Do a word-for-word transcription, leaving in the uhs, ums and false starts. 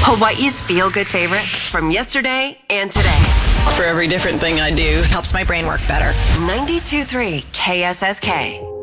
Hawaii's feel-good favorites from yesterday and today. For every different thing I do, helps my brain work better. ninety-two point three K S S K.